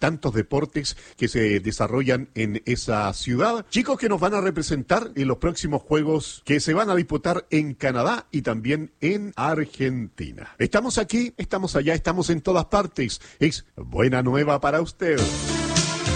tantos deportes que se desarrollan en esa ciudad. Chicos que nos van a representar en los próximos Juegos que se van a disputar en Canadá y también en Argentina. Estamos aquí, estamos allá, estamos en todas partes. Es buena nueva para usted.